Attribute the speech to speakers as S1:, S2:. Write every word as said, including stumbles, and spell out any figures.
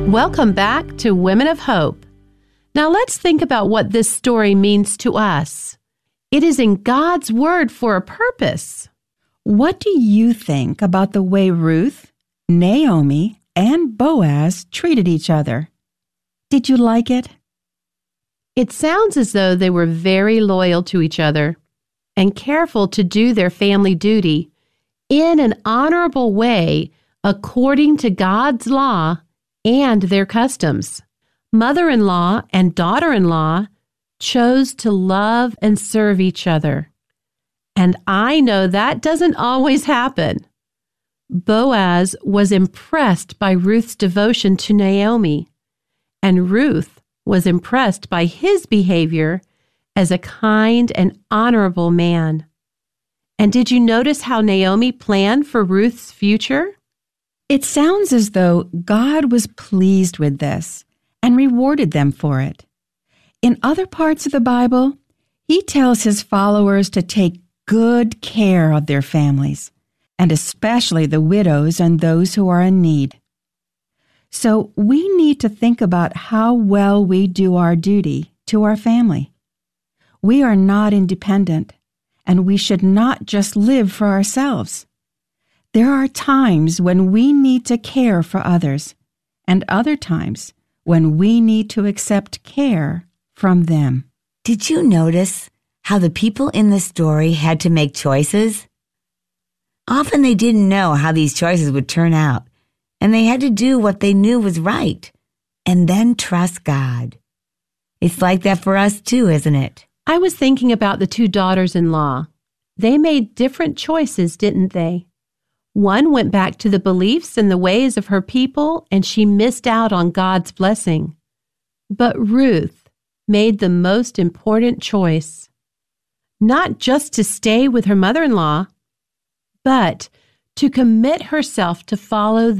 S1: Welcome back to Women of Hope. Now let's think about what this story means to us. It is in God's Word for a purpose.
S2: What do you think about the way Ruth, Naomi, and Boaz treated each other? Did you like it?
S1: It sounds as though they were very loyal to each other and careful to do their family duty in an honorable way according to God's law and their customs. Mother-in-law and daughter-in-law chose to love and serve each other. And I know that doesn't always happen. Boaz was impressed by Ruth's devotion to Naomi, and Ruth was impressed by his behavior as a kind and honorable man. And did you notice how Naomi planned for Ruth's future?
S2: It sounds as though God was pleased with this and rewarded them for it. In other parts of the Bible, He tells His followers to take good care of their families, and especially the widows and those who are in need. So we need to think about how well we do our duty to our family. We are not independent, and we should not just live for ourselves. There are times when we need to care for others, and other times when we need to accept care from them.
S3: Did you notice how the people in the story had to make choices? Often they didn't know how these choices would turn out, and they had to do what they knew was right, and then trust God. It's like that for us too, isn't it?
S1: I was thinking about the two daughters-in-law. They made different choices, didn't they? One went back to the beliefs and the ways of her people, and she missed out on God's blessing. But Ruth made the most important choice, not just to stay with her mother-in-law, but to commit herself to follow the